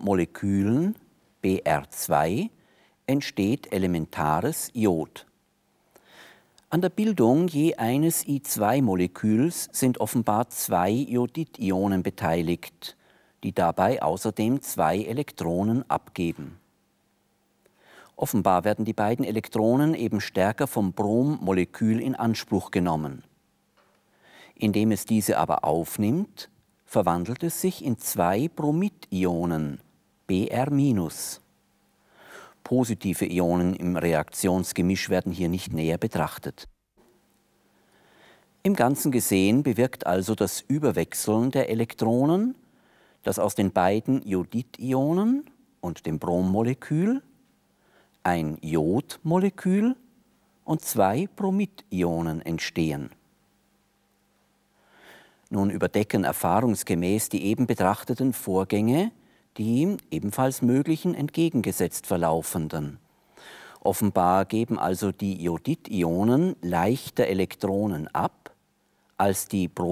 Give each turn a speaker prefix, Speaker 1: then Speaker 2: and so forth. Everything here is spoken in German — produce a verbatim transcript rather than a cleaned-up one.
Speaker 1: Brommolekülen B r zwei entsteht elementares Jod. An der Bildung je eines I zwei Moleküls sind offenbar zwei Jodidionen beteiligt, die dabei außerdem zwei Elektronen abgeben. Offenbar werden die beiden Elektronen eben stärker vom Brommolekül in Anspruch genommen. Indem es diese aber aufnimmt, verwandelt es sich in zwei Bromidionen, B r minus. Positive Ionen im Reaktionsgemisch werden hier nicht näher betrachtet. Im Ganzen gesehen bewirkt also das Überwechseln der Elektronen, dass aus den beiden Jodidionen und dem Brommolekül ein Jodmolekül und zwei Bromidionen entstehen. Nun überdecken erfahrungsgemäß die eben betrachteten Vorgänge die ebenfalls möglichen entgegengesetzt verlaufenden. Offenbar geben also die Jodidionen leichter Elektronen ab als die Brom